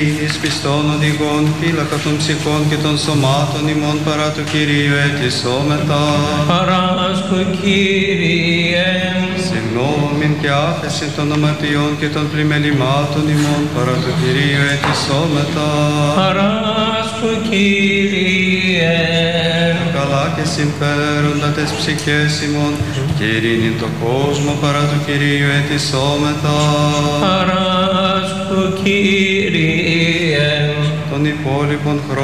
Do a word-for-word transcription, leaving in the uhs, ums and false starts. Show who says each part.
Speaker 1: Εις πιστών οδηγών, φύλακα των ψυχών και των σωμάτων ημών παρά του Κυρίου αιτησόμετα.
Speaker 2: Παράσκο Κύριε,
Speaker 1: Συγγνώμην και άφεση των αμαρτιών και των πλημελημάτων ημών παρά του Κυρίου αιτησόμετα.
Speaker 2: παράσκο Κύριε,
Speaker 1: Καλά και συμφέροντα τες ψυχές ημών και ειρήνη το κόσμο παρά του Κυρίου αιτησόμετα.
Speaker 2: παράσκο Κύριε,
Speaker 1: Των υπόλοιπων χρόνων